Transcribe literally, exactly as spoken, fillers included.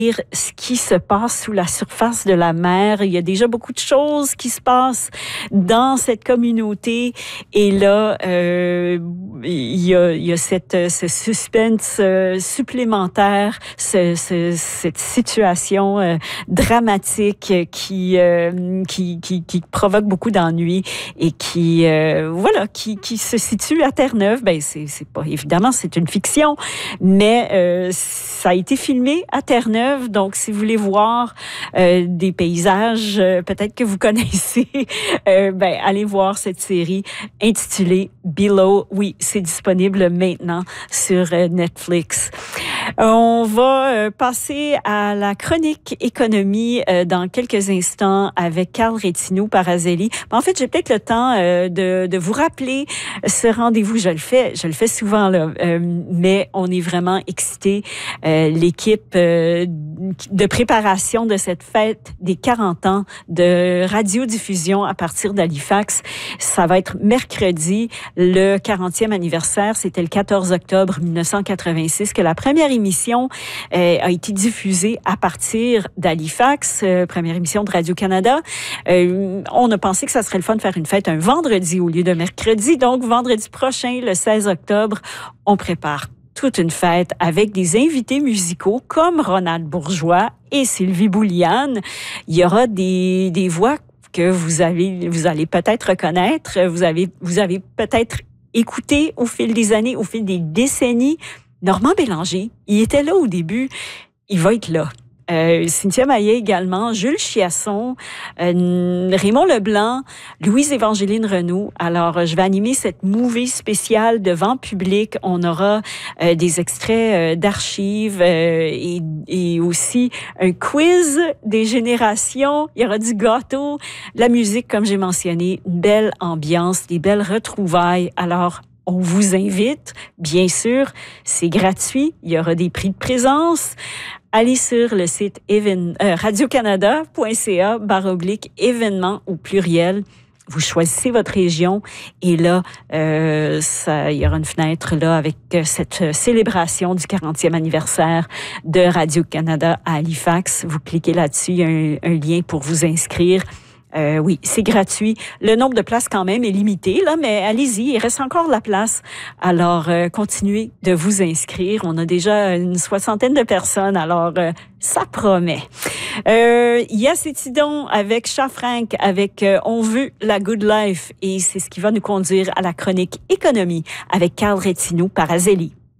ce qui se passe sous la surface de la mer. Il y a déjà beaucoup de choses qui se passent dans cette communauté. Et là, euh, il y a, il y a cette, ce suspense euh, supplémentaire, ce, ce, cette situation euh, dramatique qui, euh, qui, qui, qui provoque beaucoup d'ennuis et qui, euh, voilà, qui, qui se situe à Terre-Neuve. Ben, c'est, c'est pas, évidemment, c'est une fiction, mais euh, ça a été filmé à Terre-Neuve. Donc, si vous voulez voir euh, des paysages, euh, peut-être que vous connaissez, euh, ben, allez voir cette série intitulée Below. Oui, c'est disponible maintenant sur euh, Netflix. On va euh, passer à la chronique économie euh, dans quelques instants avec Carl Rétinaud Parazelli. En fait, j'ai peut-être le temps euh, de, de vous rappeler ce rendez-vous. Je le fais, je le fais souvent là, euh, mais on est vraiment excités. Euh, l'équipe euh, de préparation de cette fête des quarante ans de radiodiffusion à partir d'Halifax. Ça va être mercredi, le quarantième anniversaire. C'était le quatorze octobre mille neuf cent quatre-vingt-six que la première émission euh, a été diffusée à partir d'Halifax, euh, première émission de Radio-Canada. Euh, on a pensé que ça serait le fun de faire une fête un vendredi au lieu de mercredi. Donc, vendredi prochain, le seize octobre, on prépare toute une fête avec des invités musicaux comme Ronald Bourgeois et Sylvie Bouliane. Il y aura des, des voix que vous avez, vous allez peut-être reconnaître. Vous avez, vous avez peut-être écouté au fil des années, au fil des décennies. Normand Bélanger, il était là au début. Il va être là. Euh, Cynthia Maillet également, Jules Chiasson, euh, Raymond Leblanc, Louise-Évangeline Renaud. Alors, je vais animer cette movie spéciale devant public. On aura euh, des extraits euh, d'archives euh, et, et aussi un quiz des générations. Il y aura du gâteau, la musique, comme j'ai mentionné, une belle ambiance, des belles retrouvailles. Alors, on vous invite, bien sûr, c'est gratuit. Il y aura des prix de présence. Allez sur le site even, euh, radiocanada.ca barre oblique événements au pluriel. Vous choisissez votre région et là, euh, ça, il y aura une fenêtre là avec cette célébration du quarantième anniversaire de Radio-Canada à Halifax. Vous cliquez là-dessus, il y a un, un lien pour vous inscrire. Euh, oui, c'est gratuit. Le nombre de places quand même est limité, là, mais allez-y, il reste encore de la place. Alors, euh, continuez de vous inscrire. On a déjà une soixantaine de personnes, alors euh, ça promet. Euh, il y a cet idon avec Chafranc, avec euh, On veut la good life, et c'est ce qui va nous conduire à la chronique économie avec Carl Rétinaud Parazelli.